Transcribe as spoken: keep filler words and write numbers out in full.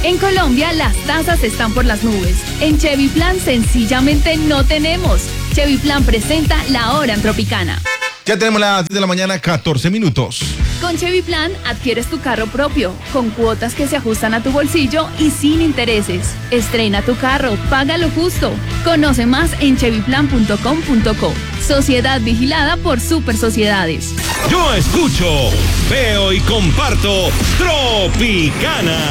En Colombia las tasas están por las nubes. En Chevy Plan sencillamente no tenemos. Chevy Plan presenta La Hora en Tropicana. Ya tenemos las diez de la mañana, catorce minutos. Con Chevy Plan adquieres tu carro propio, con cuotas que se ajustan a tu bolsillo y sin intereses. Estrena tu carro, págalo justo. Conoce más en chevy plan punto com punto co. Sociedad vigilada por Super Sociedades. Yo escucho, veo y comparto Tropicana.